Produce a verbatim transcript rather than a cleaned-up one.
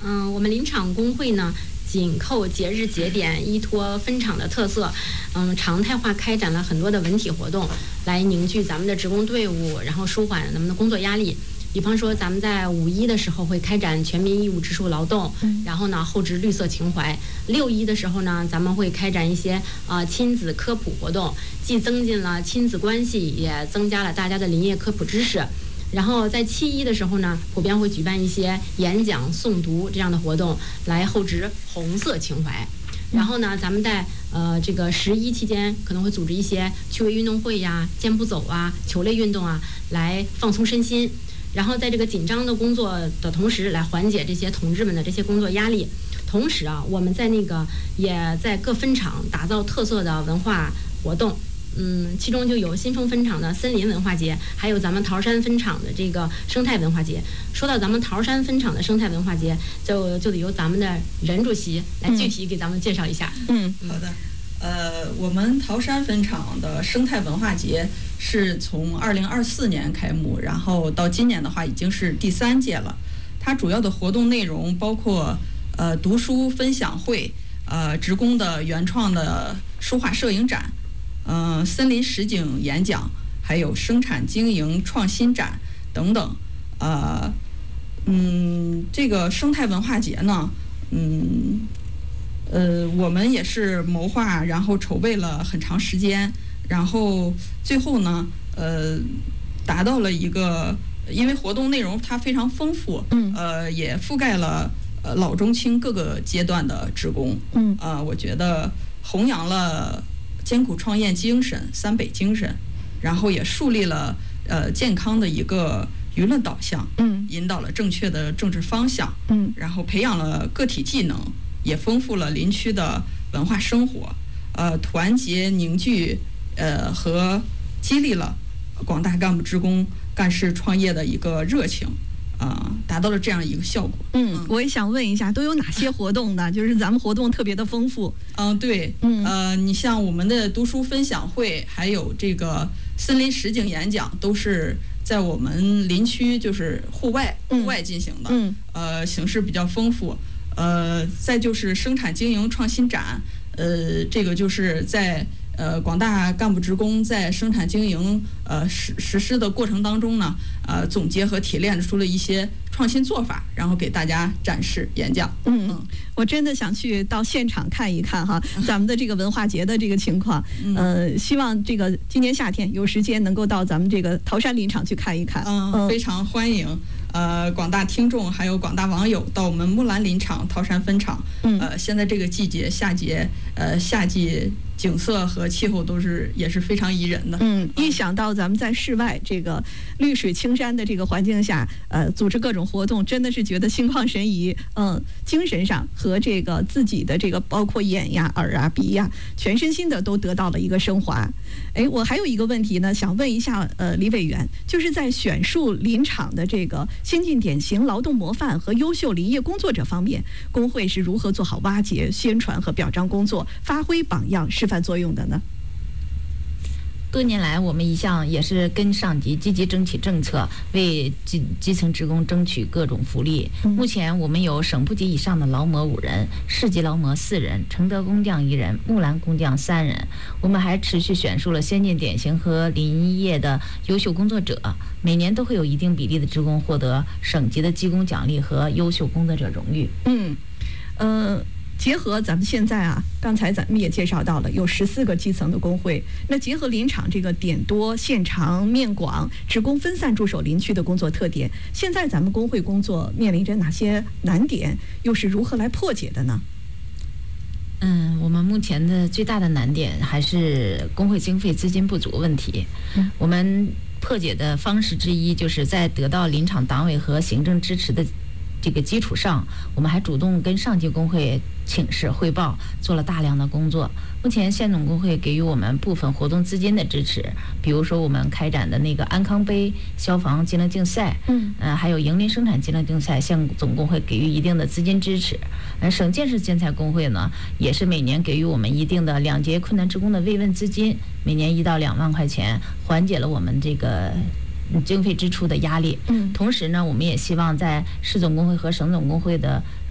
嗯，我们林场工会呢，紧扣节日节点，依托分厂的特色，嗯，常态化开展了很多的文体活动，来凝聚咱们的职工队伍，然后舒缓咱们的工作压力。比方说，咱们在五一的时候会开展全民义务植树劳动，然后呢厚植绿色情怀。六一的时候呢，咱们会开展一些啊、呃、亲子科普活动，既增进了亲子关系，也增加了大家的林业科普知识。然后在七一的时候呢，普遍会举办一些演讲、诵读这样的活动，来厚植红色情怀。然后呢，咱们在呃这个十一期间可能会组织一些趣味运动会呀、健步走啊、球类运动啊，来放松身心。然后在这个紧张的工作的同时，来缓解这些同志们的这些工作压力。同时啊，我们在那个也在各分厂打造特色的文化活动。嗯，其中就有新丰分厂的森林文化节，还有咱们桃山分厂的这个生态文化节。说到咱们桃山分厂的生态文化节，就就得由咱们的任主席来具体给咱们介绍一下。 嗯，好的。呃，我们桃山分厂的生态文化节是从二零二四年开幕，然后到今年的话已经是第三届了。它主要的活动内容包括呃读书分享会、呃职工的原创的书画摄影展。嗯、呃，森林实景演讲，还有生产经营创新展等等。呃，嗯，这个生态文化节呢，嗯，呃，我们也是谋划，然后筹备了很长时间，然后最后呢，呃，达到了一个，因为活动内容它非常丰富，嗯，呃，也覆盖了呃老中青各个阶段的职工，嗯，啊、呃，我觉得弘扬了艰苦创业精神、三北精神，然后也树立了呃健康的一个舆论导向，嗯，引导了正确的政治方向，嗯，然后培养了个体技能，也丰富了林区的文化生活，呃，团结凝聚，呃和激励了广大干部职工干事创业的一个热情。啊、呃，达到了这样一个效果。 嗯，我也想问一下，都有哪些活动呢？就是咱们活动特别的丰富。 嗯，对，嗯，呃，你像我们的读书分享会，还有这个森林实景演讲，都是在我们林区就是户外户外进行的。嗯，呃，形式比较丰富。呃，再就是生产经营创新展，呃，这个就是在。呃，广大干部职工在生产经营呃实实施的过程当中呢，呃，总结和提炼出了一些创新做法，然后给大家展示演讲。 嗯，嗯我真的想去到现场看一看哈，咱们的这个文化节的这个情况。嗯、呃，希望这个今年夏天有时间能够到咱们这个桃山林场去看一看。 嗯，嗯非常欢迎。呃，广大听众还有广大网友到我们木兰林场桃山分厂。嗯，呃，现在这个季节夏节，呃，夏季景色和气候都是也是非常宜人的。 嗯，一想到咱们在室外这个绿水青山的这个环境下，呃，组织各种活动，真的是觉得心旷神怡。嗯，精神上和这个自己的这个包括眼呀、耳啊、鼻呀，全身心的都得到了一个升华。哎，我还有一个问题呢，想问一下，呃，李委员，就是在选树林场的这个先进典型、劳动模范和优秀林业工作者方面，工会是如何做好挖掘、宣传和表彰工作，发挥榜样、示范作用的呢？ 多年来，我们一向也是跟上级积极争取政策，为基基层职工争取各种福利。目前我们有省部级以上的劳模五人，市级劳模四人，承德工匠一人，木兰工匠三人。我们还持续选出了先进典型和林业的优秀工作者，每年都会有一定比例的职工获得省级的技工奖励和优秀工作者荣誉。 嗯，呃。结合咱们现在啊，刚才咱们也介绍到了有十四个基层的工会，那结合林场这个点多、线长、面广、职工分散驻守林区的工作特点，现在咱们工会工作面临着哪些难点，又是如何来破解的呢？ 嗯，我们目前的最大的难点还是工会经费资金不足问题。嗯，我们破解的方式之一，就是在得到林场党委和行政支持的这个基础上，我们还主动跟上级工会请示汇报，做了大量的工作。目前县总工会给予我们部分活动资金的支持，比如说我们开展的那个安康杯消防技能竞赛，嗯，呃，还有营林生产技能竞赛，县总工会给予一定的资金支持。呃，省建设建材工会呢，也是每年给予我们一定的两节困难职工的慰问资金，每年一到两万块钱，缓解了我们这个经费支出的压力。嗯，同时呢，我们也希望在市总工会和省总工会的